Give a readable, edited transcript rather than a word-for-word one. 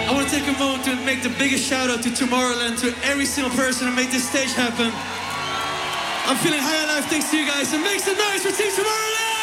I want to take a moment to make the biggest shout out to Tomorrowland, to every single person who made this stage happen. I'm feeling high on life thanks to you guys, and make some noise for Team Tomorrowland!